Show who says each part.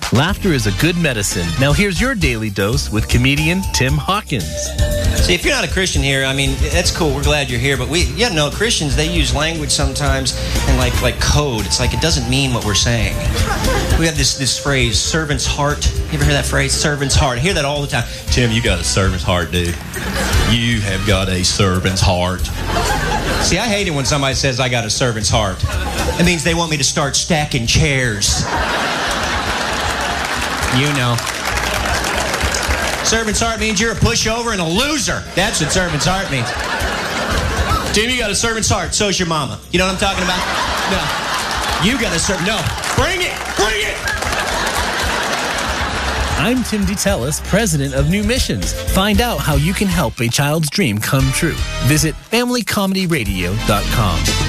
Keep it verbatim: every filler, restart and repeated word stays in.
Speaker 1: Laughter is a good medicine. Now here's your daily dose with comedian Tim Hawkins.
Speaker 2: See, if you're not a Christian here, I mean, that's cool. We're glad you're here. But we, yeah, no, Christians, they use language sometimes and like like code. It's like it doesn't mean what we're saying. We have this this phrase, servant's heart. You ever hear that phrase, servant's heart? I hear that all the time. Tim, you got a servant's heart, dude. You have got a servant's heart. See, I hate it when somebody says I got a servant's heart. It means they want me to start stacking chairs. You know. Servant's heart means you're a pushover and a loser. That's what servant's heart means. Tim, you got a servant's heart. So's your mama. You know what I'm talking about? No. You got a servant. No. Bring it. Bring it.
Speaker 1: I'm Tim DeTellis, president of New Missions. Find out how you can help a child's dream come true. Visit family comedy radio dot com.